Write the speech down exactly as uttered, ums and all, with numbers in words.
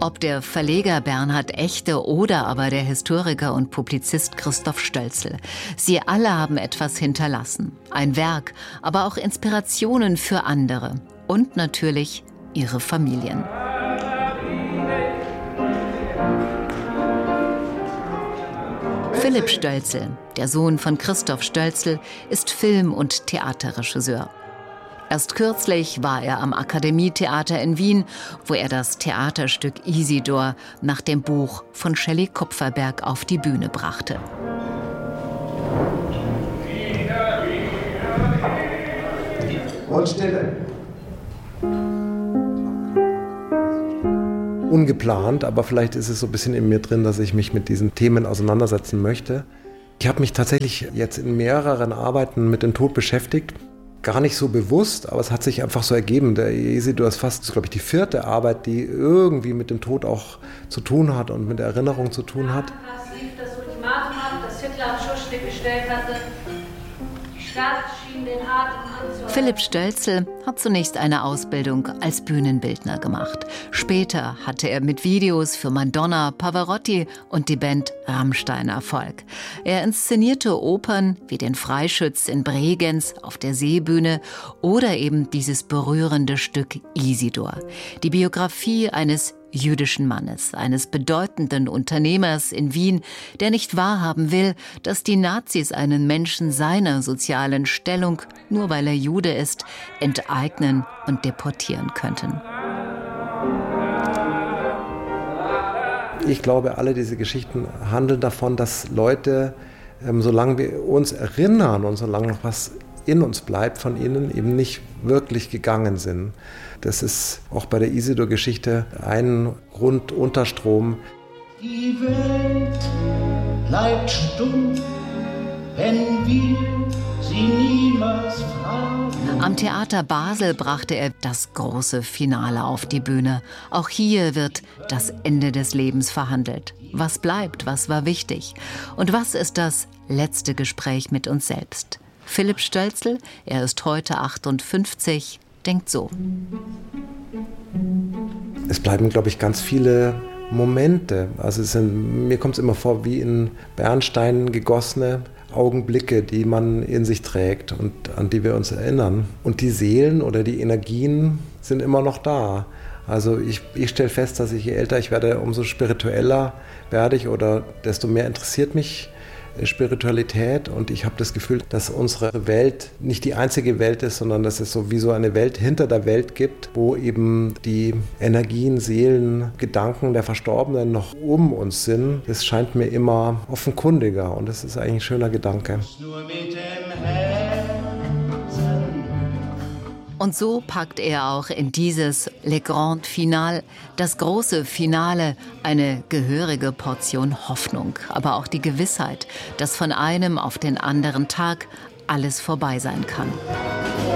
Ob der Verleger Bernhard Echte oder aber der Historiker und Publizist Christoph Stölzl. Sie alle haben etwas hinterlassen. Ein Werk, aber auch Inspirationen für andere. Und natürlich ihre Familien. Philipp Stölzl, der Sohn von Christoph Stölzl, ist Film- und Theaterregisseur. Erst kürzlich war er am Akademietheater in Wien, wo er das Theaterstück Isidor nach dem Buch von Shelley Kupferberg auf die Bühne brachte. Und Stille. Ungeplant, aber vielleicht ist es so ein bisschen in mir drin, dass ich mich mit diesen Themen auseinandersetzen möchte. Ich habe mich tatsächlich jetzt in mehreren Arbeiten mit dem Tod beschäftigt. Gar nicht so bewusst, aber es hat sich einfach so ergeben. Der Isidor ist fast, glaube ich, die vierte Arbeit, die irgendwie mit dem Tod auch zu tun hat und mit der Erinnerung zu tun hat. Das lief das Ultimatum ab, das Hitler an Schuschnigg gestellt hatte. Die Stadt schien den Atem anzuhalten. Philipp Stölzl hat zunächst eine Ausbildung als Bühnenbildner gemacht. Später hatte er mit Videos für Madonna, Pavarotti und die Band Rammstein Erfolg. Er inszenierte Opern wie den Freischütz in Bregenz auf der Seebühne oder eben dieses berührende Stück Isidor. Die Biografie eines jüdischen Mannes, eines bedeutenden Unternehmers in Wien, der nicht wahrhaben will, dass die Nazis einen Menschen seiner sozialen Stellung, nur weil er Jude ist, enteignen und deportieren könnten. Ich glaube, alle diese Geschichten handeln davon, dass Leute, ähm, solange wir uns erinnern und solange noch was in uns bleibt von ihnen, eben nicht wirklich gegangen sind. Das ist auch bei der Isidor-Geschichte ein Grundunterstrom. Die Welt bleibt stumm, wenn wir sie niemals fragen. Am Theater Basel brachte er das große Finale auf die Bühne. Auch hier wird das Ende des Lebens verhandelt. Was bleibt, was war wichtig? Und was ist das letzte Gespräch mit uns selbst? Philipp Stölzl, er ist heute achtundfünfzig, denkt so. Es bleiben, glaube ich, ganz viele Momente. Also es sind, mir kommt es immer vor wie in Bernstein gegossene Augenblicke, die man in sich trägt und an die wir uns erinnern. Und die Seelen oder die Energien sind immer noch da. Also ich, ich stelle fest, dass ich, je älter ich werde, umso spiritueller werde ich oder desto mehr interessiert mich Spiritualität, und ich habe das Gefühl, dass unsere Welt nicht die einzige Welt ist, sondern dass es so wie so eine Welt hinter der Welt gibt, wo eben die Energien, Seelen, Gedanken der Verstorbenen noch um uns sind. Das scheint mir immer offenkundiger, und das ist eigentlich ein schöner Gedanke. Nur mit dem Herzen. Und so packt er auch in dieses Le Grand Finale, das große Finale, eine gehörige Portion Hoffnung, aber auch die Gewissheit, dass von einem auf den anderen Tag alles vorbei sein kann.